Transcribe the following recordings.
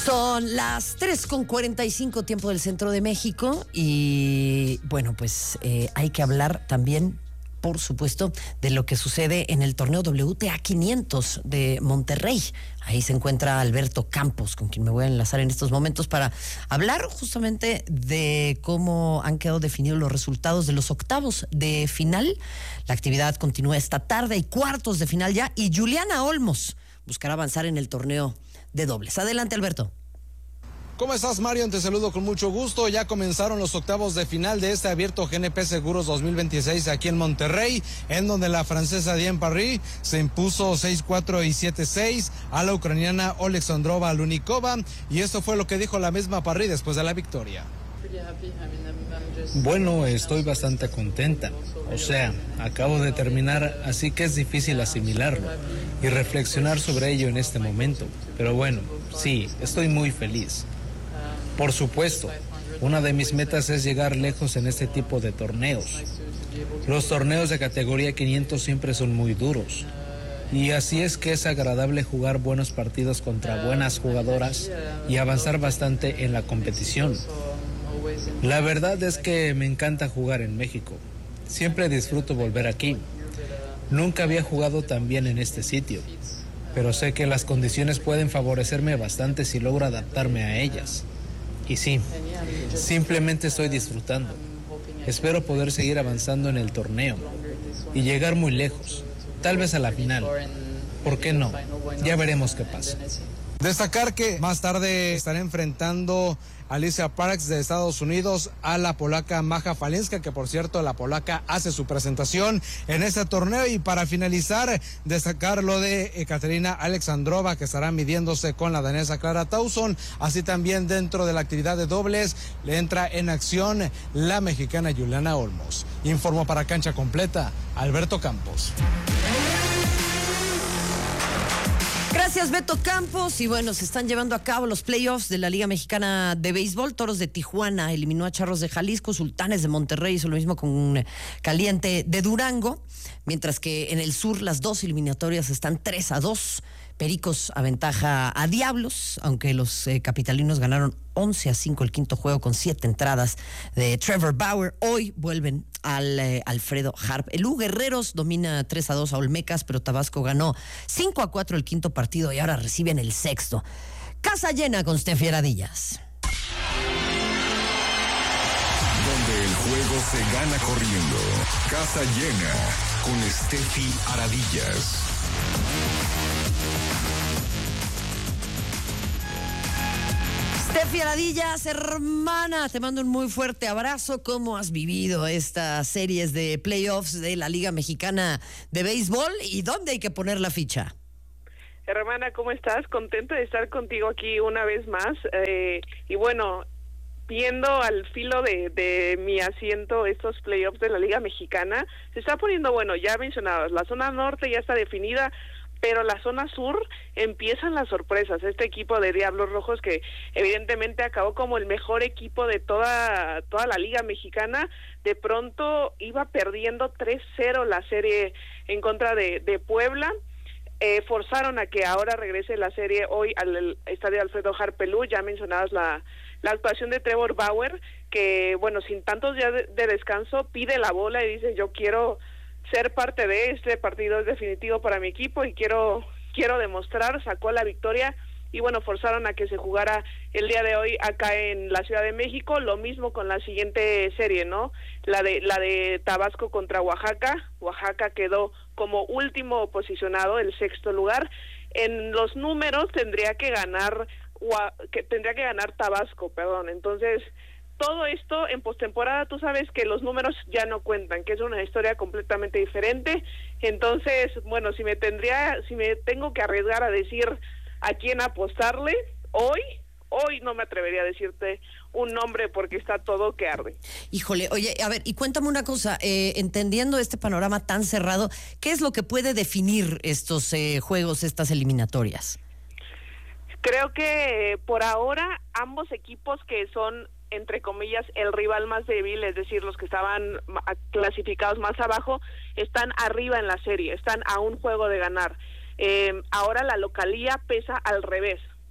Son las 3:45 tiempo del centro de México y bueno, pues hay que hablar también, por supuesto, de lo que sucede en el torneo WTA 500 de Monterrey. Ahí se encuentra Alberto Campos, con quien me voy a enlazar en estos momentos para hablar justamente de cómo han quedado definidos los resultados de los octavos de final. La actividad continúa esta tarde, hay cuartos de final ya y Juliana Olmos buscará avanzar en el torneo de dobles. Adelante, Alberto. ¿Cómo estás, Marion? Te saludo con mucho gusto. Ya comenzaron los octavos de final de este abierto GNP Seguros 2026 aquí en Monterrey, en donde la francesa Diane Parry se impuso 6-4 y 7-6 a la ucraniana Oleksandrova Lunikova, y esto fue lo que dijo la misma Parry después de la victoria. Bueno, estoy bastante contenta. O sea, acabo de terminar, así que es difícil asimilarlo y reflexionar sobre ello en este momento. Pero bueno, sí, estoy muy feliz. Por supuesto, una de mis metas es llegar lejos en este tipo de torneos. Los torneos de categoría 500 siempre son muy duros. Y así es que es agradable jugar buenos partidos contra buenas jugadoras y avanzar bastante en la competición. La verdad es que me encanta jugar en México. Siempre disfruto volver aquí. Nunca había jugado tan bien en este sitio, pero sé que las condiciones pueden favorecerme bastante si logro adaptarme a ellas. Y sí, simplemente estoy disfrutando. Espero poder seguir avanzando en el torneo y llegar muy lejos, tal vez a la final. ¿Por qué no? Ya veremos qué pasa. Destacar que más tarde estará enfrentando Alicia Parks de Estados Unidos a la polaca Maja Falinska, que por cierto la polaca hace su presentación en este torneo. Y para finalizar, destacar lo de Ekaterina Alexandrova, que estará midiéndose con la danesa Clara Tauson. Así también dentro de la actividad de dobles le entra en acción la mexicana Juliana Olmos. Informó para Cancha Completa, Alberto Campos. Gracias, Beto Campos. Y bueno, se están llevando a cabo los playoffs de la Liga Mexicana de Béisbol. Toros de Tijuana eliminó a Charros de Jalisco, Sultanes de Monterrey hizo lo mismo con Caliente de Durango, mientras que en el sur las dos eliminatorias están 3-2. Pericos aventaja a Diablos, aunque los capitalinos ganaron 11-5 el quinto juego con 7 entradas de Trevor Bauer. Hoy vuelven al Alfredo Harp. El U Guerreros domina 3-2 a Olmecas, pero Tabasco ganó 5-4 el quinto partido y ahora reciben el sexto. Casa llena con Steffi Aradillas. Donde el juego se gana corriendo. Casa llena con Steffi Aradillas. Steffi Aradillas, hermana, te mando un muy fuerte abrazo. ¿Cómo has vivido estas series de playoffs de la Liga Mexicana de Béisbol y dónde hay que poner la ficha? Hermana, ¿cómo estás? Contenta de estar contigo aquí una vez más. Y bueno, viendo al filo de mi asiento estos playoffs de la Liga Mexicana, se está poniendo bueno. Ya mencionabas, la zona norte ya está definida, pero la zona sur empiezan las sorpresas. Este equipo de Diablos Rojos, que evidentemente acabó como el mejor equipo de toda la Liga Mexicana, de pronto iba perdiendo 3-0 la serie en contra de Puebla. Forzaron a que ahora regrese la serie hoy al estadio Alfredo Harp Pelú. Ya mencionabas la actuación de Trevor Bauer, que bueno, sin tantos días de descanso, pide la bola y dice: yo quiero ser parte de este partido, es definitivo para mi equipo y quiero demostrar. Sacó la victoria y bueno, forzaron a que se jugara el día de hoy acá en la Ciudad de México. Lo mismo con la siguiente serie, ¿no? La de Tabasco contra Oaxaca. Oaxaca quedó como último posicionado, el sexto lugar. En los números tendría que ganar Tabasco, perdón. Entonces, todo esto en postemporada, tú sabes que los números ya no cuentan, que es una historia completamente diferente. Entonces, bueno, si me tengo que arriesgar a decir a quién apostarle, hoy no me atrevería a decirte un nombre porque está todo que arde. Híjole, oye, a ver, y cuéntame una cosa, entendiendo este panorama tan cerrado, ¿qué es lo que puede definir estos juegos, estas eliminatorias? Creo que por ahora ambos equipos, que son entre comillas el rival más débil, es decir, los que estaban clasificados más abajo, están arriba en la serie, están a un juego de ganar. Ahora la localía pesa al revés,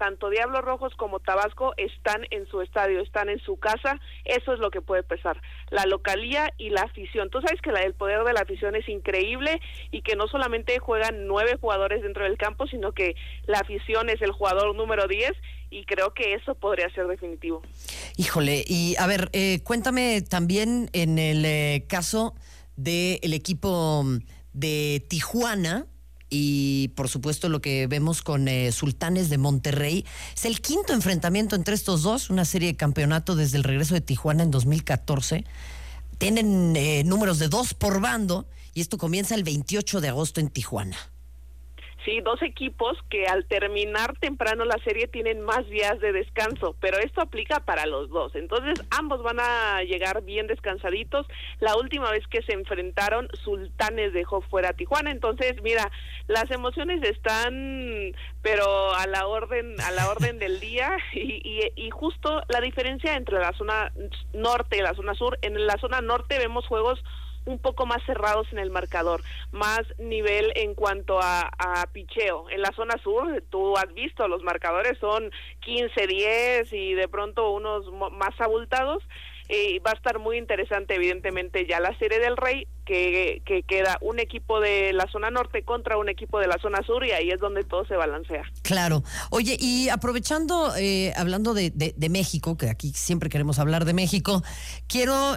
tanto Diablos Rojos como Tabasco están en su estadio, están en su casa, eso es lo que puede pesar, la localía y la afición. Tú sabes que el poder de la afición es increíble y que no solamente juegan 9 jugadores dentro del campo, sino que la afición es el jugador número 10 y creo que eso podría ser definitivo. Híjole, y a ver, cuéntame también en el caso del equipo de Tijuana y por supuesto lo que vemos con Sultanes de Monterrey. Es el quinto enfrentamiento entre estos dos, una serie de campeonato desde el regreso de Tijuana en 2014. Tienen números de 2 por bando y esto comienza el 28 de agosto en Tijuana. Sí, 2 equipos que al terminar temprano la serie tienen más días de descanso, pero esto aplica para los dos. Entonces, ambos van a llegar bien descansaditos. La última vez que se enfrentaron, Sultanes dejó fuera a Tijuana. Entonces, mira, las emociones están, pero a la orden del día y justo la diferencia entre la zona norte y la zona sur. En la zona norte vemos juegos un poco más cerrados en el marcador, más nivel en cuanto a picheo. En la zona sur, tú has visto, los marcadores son 15-10 y de pronto unos más abultados. Va a estar muy interesante, evidentemente, ya la Serie del Rey, que queda un equipo de la zona norte contra un equipo de la zona sur, y ahí es donde todo se balancea. Claro. Oye, y aprovechando, hablando de México, que aquí siempre queremos hablar de México, quiero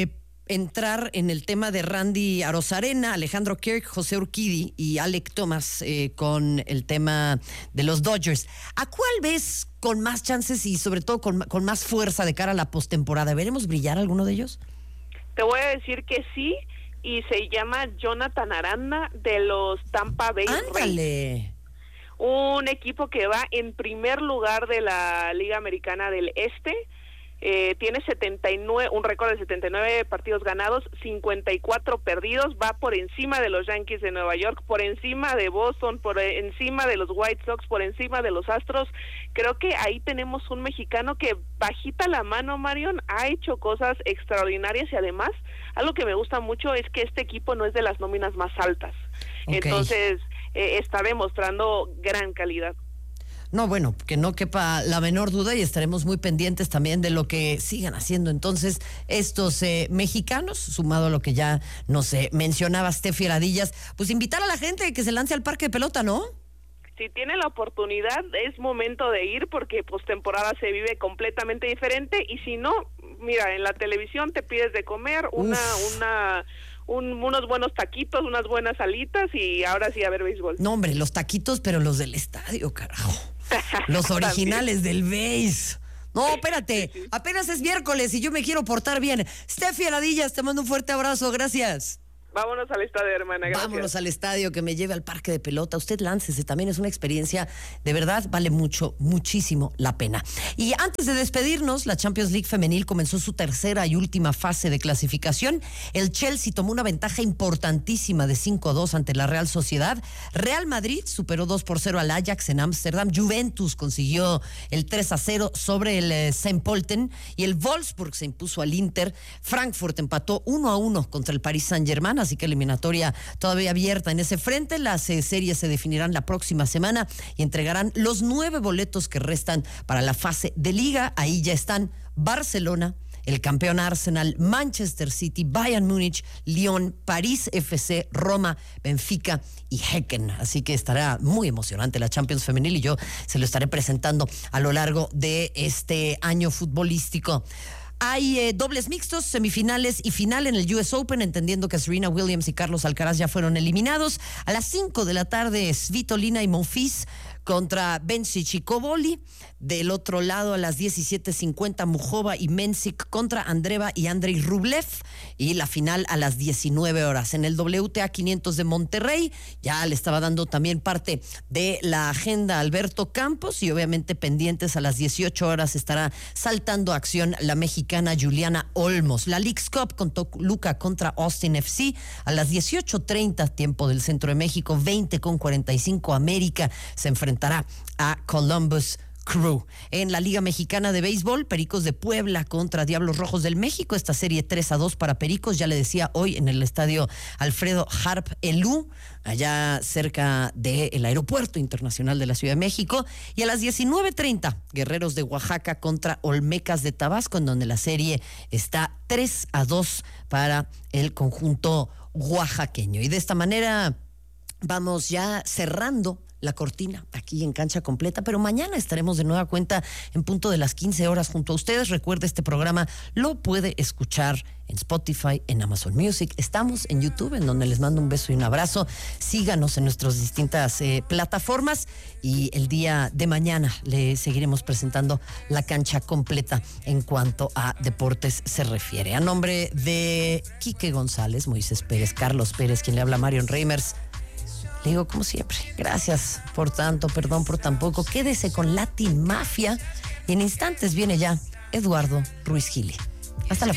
entrar en el tema de Randy Arozarena, Alejandro Kirk, José Urquidi y Alec Thomas con el tema de los Dodgers. ¿A cuál ves con más chances y sobre todo con más fuerza de cara a la postemporada? ¿Veremos brillar alguno de ellos? Te voy a decir que sí, y se llama Jonathan Aranda de los Tampa Bay Rays. ¡Ándale! Un equipo que va en primer lugar de la Liga Americana del Este. Tiene un récord de 79 partidos ganados, 54 perdidos, va por encima de los Yankees de Nueva York, por encima de Boston, por encima de los White Sox, por encima de los Astros. Creo que ahí tenemos un mexicano que bajita la mano, Marion, ha hecho cosas extraordinarias y además, algo que me gusta mucho es que este equipo no es de las nóminas más altas. Okay. Entonces, está demostrando gran calidad. No, bueno, que no quepa la menor duda y estaremos muy pendientes también de lo que sigan haciendo entonces estos mexicanos, sumado a lo que ya nos mencionaba Steffi Aradillas, pues invitar a la gente que se lance al parque de pelota, ¿no? Si tiene la oportunidad, es momento de ir porque postemporada se vive completamente diferente y si no, mira, en la televisión te pides de comer unos buenos taquitos, unas buenas alitas y ahora sí a ver béisbol. No, hombre, los taquitos, pero los del estadio, carajo. Los originales del béis. No, espérate, apenas es miércoles y yo me quiero portar bien. Steffi Aradillas, te mando un fuerte abrazo, gracias. Vámonos al estadio, hermana, gracias. Vámonos al estadio, que me lleve al parque de pelota. Usted láncese, también es una experiencia, de verdad, vale muchísimo la pena. Y antes de despedirnos, la Champions League femenil comenzó su tercera y última fase de clasificación. El Chelsea tomó una ventaja importantísima de 5-2 ante la Real Sociedad. Real Madrid superó 2-0 al Ajax en Ámsterdam. Juventus consiguió el 3-0 sobre el St. Pölten y el Wolfsburg se impuso al Inter. Frankfurt empató 1-1 contra el Paris Saint-Germain, así que eliminatoria todavía abierta en ese frente. Las series se definirán la próxima semana y entregarán los 9 boletos que restan para la fase de Liga. Ahí ya están Barcelona, el campeón Arsenal, Manchester City, Bayern Múnich, Lyon, París FC, Roma, Benfica y Häcken. Así que estará muy emocionante la Champions femenil y yo se lo estaré presentando a lo largo de este año futbolístico. Hay dobles mixtos, semifinales y final en el US Open, entendiendo que Serena Williams y Carlos Alcaraz ya fueron eliminados. A las 5 de la tarde, Svitolina y Monfils contra Bencic y Koboli. Del otro lado, a las 17:50, Mujova y Mensik contra Andreeva y Andrei Rublev. Y la final a las 19 horas. En el WTA 500 de Monterrey, ya le estaba dando también parte de la agenda Alberto Campos. Y obviamente pendientes a las 18 horas estará saltando a acción la mexicana Juliana Olmos. La Leagues Cup con Toluca contra Austin FC. A las 18:30, tiempo del Centro de México, 20:45, América se enfrentará a Columbus Crew. En la Liga Mexicana de Béisbol, Pericos de Puebla contra Diablos Rojos del México. Esta serie 3-2 para Pericos. Ya le decía, hoy en el estadio Alfredo Harp Elú, allá cerca del Aeropuerto Internacional de la Ciudad de México. Y a las 19:30, Guerreros de Oaxaca contra Olmecas de Tabasco, en donde la serie está 3-2 para el conjunto oaxaqueño. Y de esta manera vamos ya cerrando la cortina aquí en Cancha Completa, pero mañana estaremos de nueva cuenta en punto de las 15 horas junto a ustedes. Recuerde, este programa lo puede escuchar en Spotify, en Amazon Music. Estamos en YouTube, en donde les mando un beso y un abrazo. Síganos en nuestras distintas plataformas y el día de mañana le seguiremos presentando la Cancha Completa en cuanto a deportes se refiere. A nombre de Quique González, Moisés Pérez, Carlos Pérez, quien le habla, Marion Reimers, le digo, como siempre, gracias por tanto, perdón por tan poco. Quédese con Latin Mafia y en instantes viene ya Eduardo Ruiz Gili. Hasta la